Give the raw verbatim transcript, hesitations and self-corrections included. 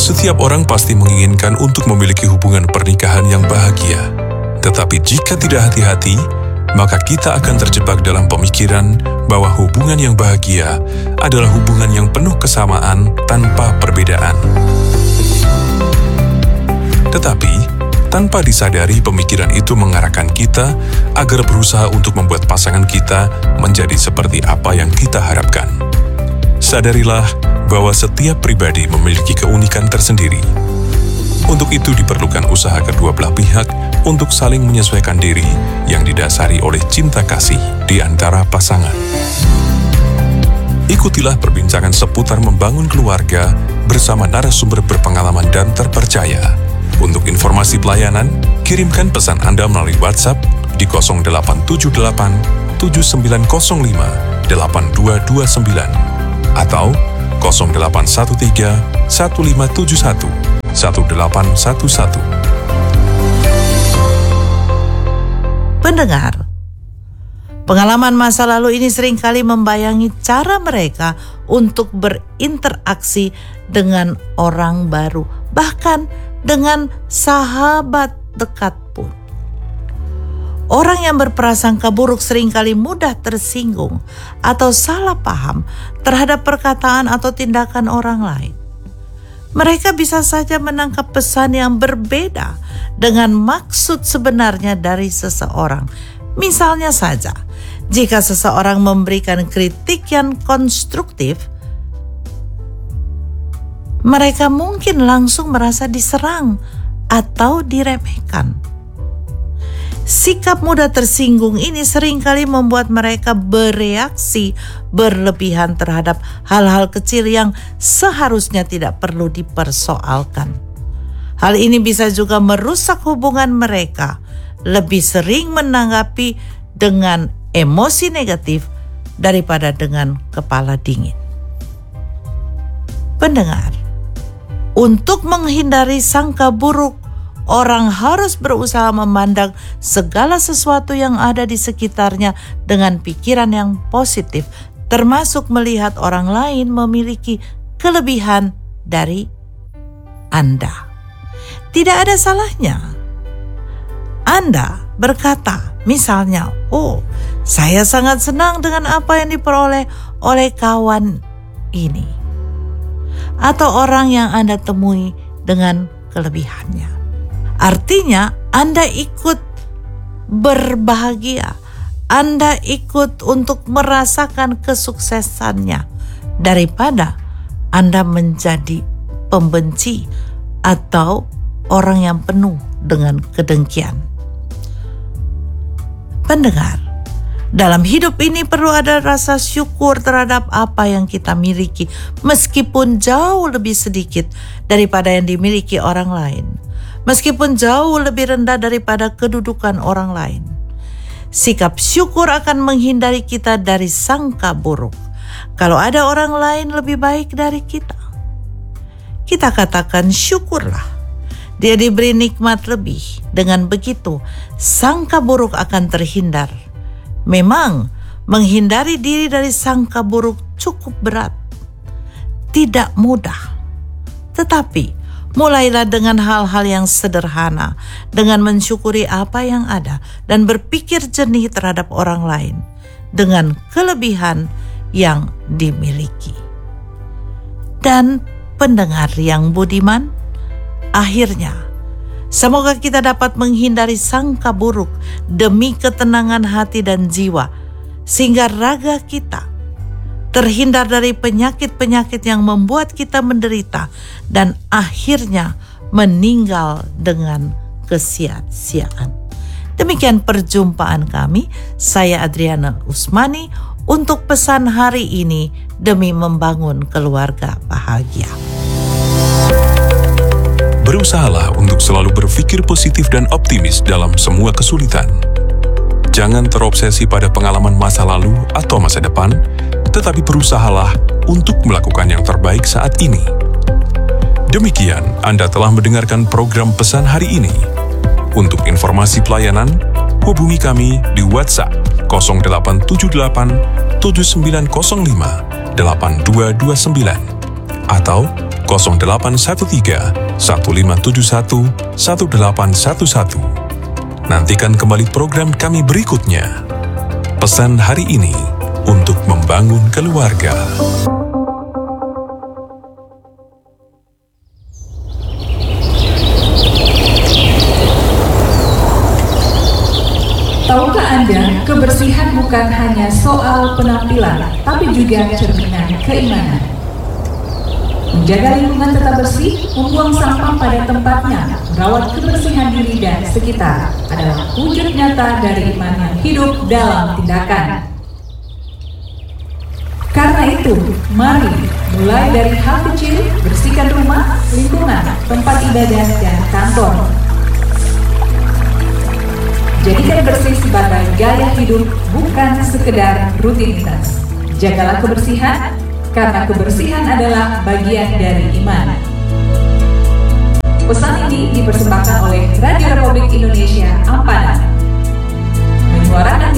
Setiap orang pasti menginginkan untuk memiliki hubungan pernikahan yang bahagia. Tetapi jika tidak hati-hati, maka kita akan terjebak dalam pemikiran bahwa hubungan yang bahagia adalah hubungan yang penuh kesamaan tanpa perbedaan. Tetapi, tanpa disadari pemikiran itu mengarahkan kita agar berusaha untuk membuat pasangan kita menjadi seperti apa yang kita harapkan. Sadarilah bahwa setiap pribadi memiliki keunikan tersendiri. Untuk itu diperlukan usaha kedua belah pihak untuk saling menyesuaikan diri yang didasari oleh cinta kasih di antara pasangan. Ikutilah perbincangan seputar membangun keluarga bersama narasumber berpengalaman dan terpercaya. Untuk informasi pelayanan, kirimkan pesan Anda melalui WhatsApp di nol delapan tujuh delapan tujuh sembilan nol lima delapan dua dua sembilan atau nol delapan satu tiga satu lima tujuh satu satu delapan satu satu. Pendengar, pengalaman masa lalu ini seringkali membayangi cara mereka untuk berinteraksi dengan orang baru, bahkan dengan sahabat dekat pun. Orang yang berprasangka buruk seringkali mudah tersinggung atau salah paham terhadap perkataan atau tindakan orang lain. Mereka bisa saja menangkap pesan yang berbeda dengan maksud sebenarnya dari seseorang. Misalnya saja, jika seseorang memberikan kritik yang konstruktif, mereka mungkin langsung merasa diserang atau diremehkan. Sikap mudah tersinggung ini seringkali membuat mereka bereaksi berlebihan terhadap hal-hal kecil yang seharusnya tidak perlu dipersoalkan. Hal ini bisa juga merusak hubungan mereka, lebih sering menanggapi dengan emosi negatif daripada dengan kepala dingin. Pendengar, untuk menghindari sangka buruk, orang harus berusaha memandang segala sesuatu yang ada di sekitarnya dengan pikiran yang positif, termasuk melihat orang lain memiliki kelebihan dari Anda. Tidak ada salahnya Anda berkata, misalnya, oh, saya sangat senang dengan apa yang diperoleh oleh kawan ini, atau orang yang Anda temui dengan kelebihannya. Artinya Anda ikut berbahagia, Anda ikut untuk merasakan kesuksesannya daripada Anda menjadi pembenci atau orang yang penuh dengan kedengkian. Pendengar, dalam hidup ini perlu ada rasa syukur terhadap apa yang kita miliki, meskipun jauh lebih sedikit daripada yang dimiliki orang lain. Meskipun jauh lebih rendah daripada kedudukan orang lain. Sikap syukur akan menghindari kita dari sangka buruk. Kalau ada orang lain lebih baik dari kita, kita katakan syukurlah. Dia diberi nikmat lebih. Dengan begitu, sangka buruk akan terhindar. Memang, menghindari diri dari sangka buruk cukup berat. Tidak mudah. Tetapi, mulailah dengan hal-hal yang sederhana, dengan mensyukuri apa yang ada dan berpikir jernih terhadap orang lain dengan kelebihan yang dimiliki. Dan pendengar yang budiman, akhirnya semoga kita dapat menghindari sangka buruk demi ketenangan hati dan jiwa, sehingga raga kita terhindar dari penyakit-penyakit yang membuat kita menderita dan akhirnya meninggal dengan kesia-siaan. Demikian perjumpaan kami, saya Adriana Usmani, untuk pesan hari ini demi membangun keluarga bahagia. Berusahalah untuk selalu berpikir positif dan optimis dalam semua kesulitan. Jangan terobsesi pada pengalaman masa lalu atau masa depan, tetapi berusahalah untuk melakukan yang terbaik saat ini. Demikian, Anda telah mendengarkan program Pesan Hari Ini. Untuk informasi pelayanan, hubungi kami di WhatsApp nol delapan tujuh delapan tujuh sembilan nol lima delapan dua dua sembilan atau nol delapan satu tiga satu lima tujuh satu satu delapan satu satu. Nantikan kembali program kami berikutnya. Pesan hari ini untuk membangun keluarga. Tahukah Anda, kebersihan bukan hanya soal penampilan, tapi juga cerminan keimanan. Menjaga lingkungan tetap bersih, membuang sampah pada tempatnya, merawat kebersihan diri dan sekitar adalah wujud nyata dari iman yang hidup dalam tindakan. Karena itu, mari mulai dari hal kecil, bersihkan rumah, lingkungan, tempat ibadah, dan kantor. Jadikan bersih sebagai gaya hidup, bukan sekedar rutinitas. Jagalah kebersihan, karena kebersihan adalah bagian dari iman. Pesan ini dipersembahkan oleh Radio Republik Indonesia